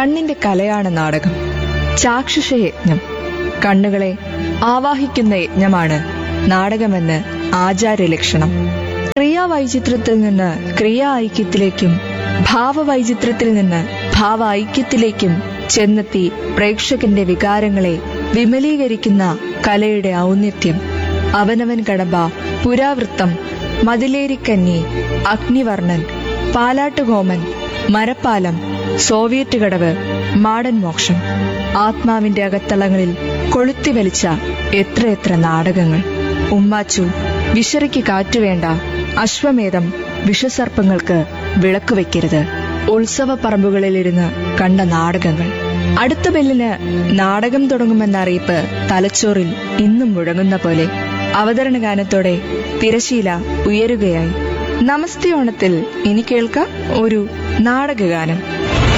കണ്ണിന്റെ കലയാണ് നാടകം. ചാക്ഷുഷയജ്ഞം, കണ്ണുകളെ ആവാഹിക്കുന്ന യജ്ഞമാണ് നാടകമെന്ന് ആചാര്യലക്ഷണം. ക്രിയാവൈചിത്രത്തിൽ നിന്ന് ക്രിയാ ഐക്യത്തിലേക്കും ഭാവവൈചിത്രത്തിൽ നിന്ന് ഭാവ ഐക്യത്തിലേക്കും ചെന്നെത്തി പ്രേക്ഷകന്റെ വികാരങ്ങളെ വിമലീകരിക്കുന്ന കലയുടെ ഔന്നത്യം. അവനവൻ കടമ്പ, പുരാവൃത്തം, മതിലേരിക്കന്നി, അഗ്നിവർണ്ണൻ, പാലാട്ടുകോമൻ, മരപ്പാലം, സോവിയറ്റ് കടവ്, മാടൻ മോക്ഷം, ആത്മാവിന്റെ അകത്തളങ്ങളിൽ കൊളുത്തിവലിച്ച എത്രയെത്ര നാടകങ്ങൾ. ഉമ്മാച്ചു, വിശറിക്ക് കാറ്റുവേണ്ട, അശ്വമേധം, വിഷസർപ്പങ്ങൾക്ക് വിളക്കുവെക്കരുത്, ഉത്സവ പറമ്പുകളിലിരുന്ന് കണ്ട നാടകങ്ങൾ. അടുത്ത ബെല്ലിന് നാടകം തുടങ്ങുമെന്ന അറിയിപ്പ് തലച്ചോറിൽ ഇന്നും മുഴങ്ങുന്ന പോലെ അവതരണ ഗാനത്തോടെ തിരശീല ഉയരുകയായി. നമസ്തേ ഓണത്തിൽ ഇനി കേൾക്കാം ഒരു നാടകഗാനം.